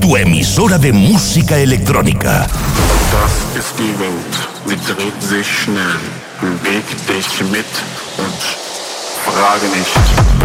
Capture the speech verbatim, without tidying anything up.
tu emisora de música electrónica. Das ist die Welt. Sie dreht sich schnell. Beweg dich mit und frage nicht.